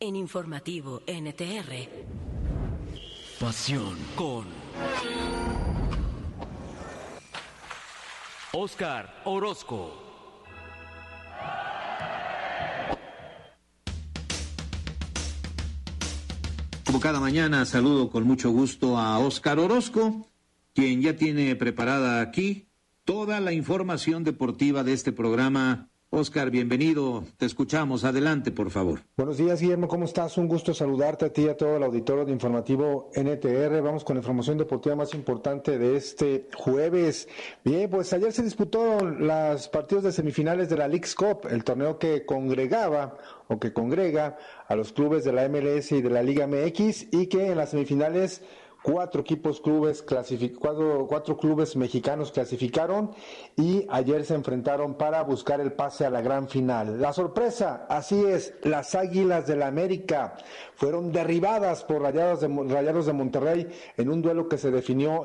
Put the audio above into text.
En Informativo NTR. Pasión con Óscar Orozco. Como cada mañana, saludo con mucho gusto a Óscar Orozco, quien ya tiene preparada aquí toda la información deportiva de este programa. Óscar, bienvenido, te escuchamos, adelante por favor. Buenos días, Guillermo, ¿cómo estás? Un gusto saludarte a ti y a todo el auditorio de Informativo NTR. Vamos con la información deportiva más importante de este jueves. Bien, pues ayer se disputaron los partidos de semifinales de la Leagues Cup, el torneo que congrega a los clubes de la MLS y de la Liga MX, y que en las semifinales cuatro clubes mexicanos clasificaron y ayer se enfrentaron para buscar el pase a la gran final. La sorpresa, así es, las Águilas del la América fueron derribadas por Rayados de Monterrey en un duelo que se definió